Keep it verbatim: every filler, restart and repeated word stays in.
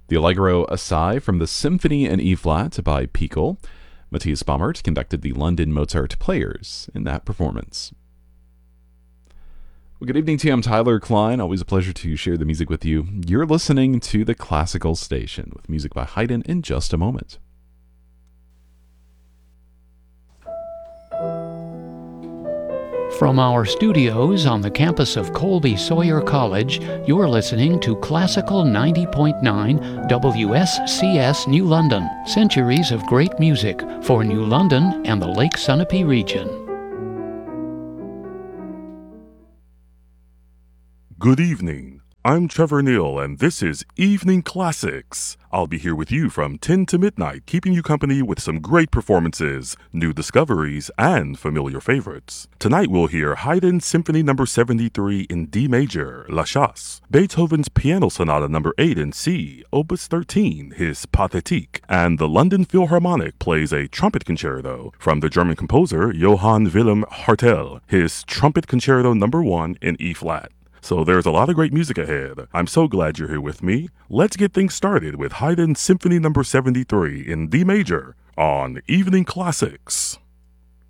The Allegro Assai from the Symphony in E-flat by Pickel. Matthias Baumert conducted the London Mozart Players in that performance. Well, good evening to you. I'm Tyler Klein. Always a pleasure to share the music with you. You're listening to the Classical Station with music by Haydn in just a moment. From our studios on the campus of Colby Sawyer College, you're listening to Classical ninety point nine W S C S New London, centuries of great music for New London and the Lake Sunapee region. Good evening. I'm Trevor Neal, and this is Evening Classics. I'll be here with you from ten to midnight, keeping you company with some great performances, new discoveries, and familiar favorites. Tonight we'll hear Haydn Symphony number seventy-three in D major, La Chasse, Beethoven's Piano Sonata number eight in C, Opus thirteen, his Pathétique, and the London Philharmonic plays a trumpet concerto from the German composer Johann Wilhelm Hartel, his Trumpet Concerto number one in E-flat. So there's a lot of great music ahead. I'm so glad you're here with me. Let's get things started with Haydn Symphony number seventy-three in D major on Evening Classics.